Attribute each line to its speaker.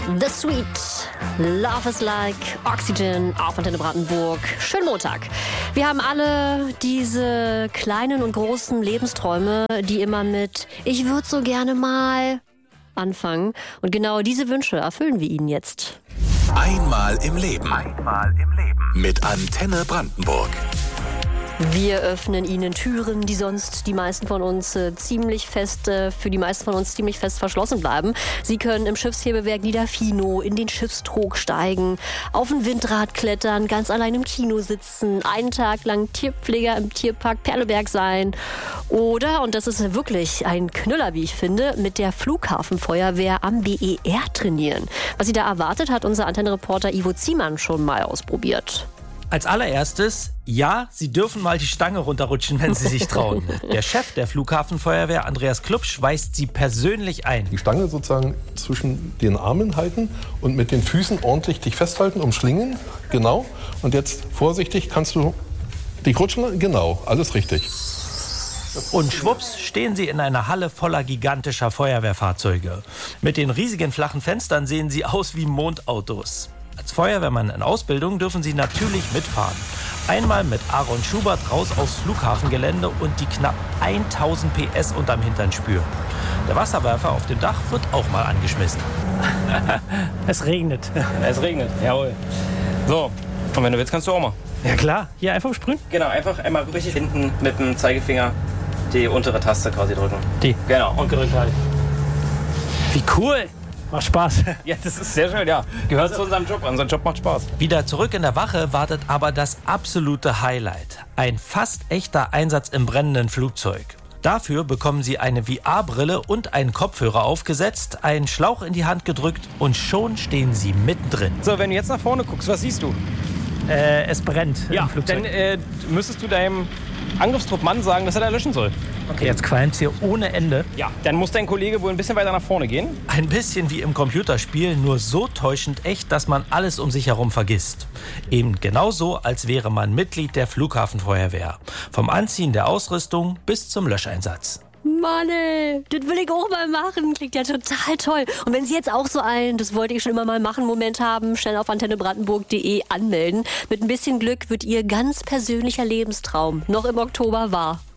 Speaker 1: The Sweet, Love is Like Oxygen auf Antenne Brandenburg. Schönen Montag. Wir haben alle diese kleinen und großen Lebensträume, die immer mit "Ich würde so gerne mal" anfangen. Und genau diese Wünsche erfüllen wir Ihnen jetzt.
Speaker 2: Einmal im Leben. Mit Antenne Brandenburg.
Speaker 1: Wir öffnen Ihnen Türen, die sonst für die meisten von uns ziemlich fest verschlossen bleiben. Sie können im Schiffshebewerk Niederfino in den Schiffstrog steigen, auf ein Windrad klettern, ganz allein im Kino sitzen, einen Tag lang Tierpfleger im Tierpark Perleberg sein oder, und das ist wirklich ein Knüller, wie ich finde, mit der Flughafenfeuerwehr am BER trainieren. Was Sie da erwartet, hat unser Antenne-Reporter Ivo Ziemann schon mal ausprobiert.
Speaker 3: Als allererstes, ja, Sie dürfen mal die Stange runterrutschen, wenn Sie sich trauen. Der Chef der Flughafenfeuerwehr, Andreas Klubsch, weist Sie persönlich ein.
Speaker 4: Die Stange sozusagen zwischen den Armen halten und mit den Füßen ordentlich dich festhalten, umschlingen. Genau. Und jetzt vorsichtig kannst du dich rutschen. Genau, alles richtig.
Speaker 3: Und schwupps stehen Sie in einer Halle voller gigantischer Feuerwehrfahrzeuge. Mit den riesigen flachen Fenstern sehen Sie aus wie Mondautos. Als Feuerwehrmann in Ausbildung dürfen Sie natürlich mitfahren. Einmal mit Aaron Schubert raus aufs Flughafengelände und die knapp 1000 PS unterm Hintern spüren. Der Wasserwerfer auf dem Dach wird auch mal angeschmissen.
Speaker 5: Es regnet.
Speaker 6: Es regnet, jawohl. So, und wenn du willst, kannst du auch mal.
Speaker 5: Ja klar, hier einfach sprühen.
Speaker 6: Genau, einfach einmal richtig hinten mit dem Zeigefinger die untere Taste quasi drücken.
Speaker 5: Die?
Speaker 6: Genau, und gedrückt halten.
Speaker 5: Wie cool. Macht Spaß.
Speaker 6: Ja, das ist sehr schön, ja. Gehört zu unserem Job. Unser Job macht Spaß.
Speaker 3: Wieder zurück in der Wache wartet aber das absolute Highlight. Ein fast echter Einsatz im brennenden Flugzeug. Dafür bekommen Sie eine VR-Brille und einen Kopfhörer aufgesetzt, einen Schlauch in die Hand gedrückt und schon stehen Sie mittendrin.
Speaker 6: So, wenn du jetzt nach vorne guckst, was siehst du?
Speaker 5: Es brennt im Flugzeug.
Speaker 6: Dann müsstest du deinem Angriffstruppmann sagen, dass er da löschen soll.
Speaker 5: Okay, jetzt qualmt es hier ohne Ende.
Speaker 6: Ja, dann muss dein Kollege wohl ein bisschen weiter nach vorne gehen.
Speaker 3: Ein bisschen wie im Computerspiel, nur so täuschend echt, dass man alles um sich herum vergisst. Eben genauso, als wäre man Mitglied der Flughafenfeuerwehr. Vom Anziehen der Ausrüstung bis zum Löscheinsatz.
Speaker 1: Mann ey, das will ich auch mal machen. Klingt ja total toll. Und wenn Sie jetzt auch so einen, das wollte ich schon immer mal machen, Moment haben, schnell auf antennebrandenburg.de anmelden. Mit ein bisschen Glück wird Ihr ganz persönlicher Lebenstraum noch im Oktober wahr.